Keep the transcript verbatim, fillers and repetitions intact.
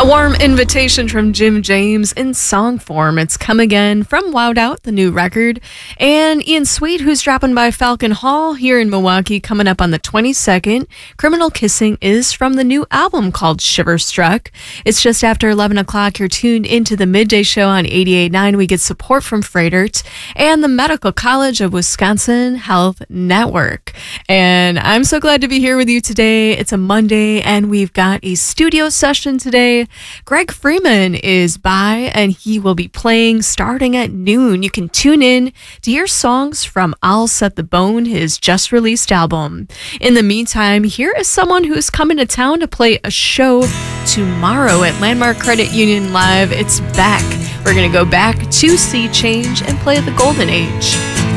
A warm invitation from Jim James in song form. It's Come Again from Wowed Out, the new record. And Ian Sweet, who's dropping by Falcon Hall here in Milwaukee, coming up on the twenty-second. Criminal Kissing is from the new album called Shiver Struck. It's just after eleven o'clock. You're tuned into the Midday Show on eighty-eight point nine. We get support from Freightert and the Medical College of Wisconsin Health Network. And I'm so glad to be here with you today. It's a Monday, and we've got a studio session today. Greg Freeman is by, and he will be playing starting at noon. You can tune in to hear songs from I'll Set the Bone, his just released album. In the meantime, here is someone who's coming to town to play a show tomorrow at Landmark Credit Union Live. It's Beck. We're going to go back to Sea Change and play the Golden Age.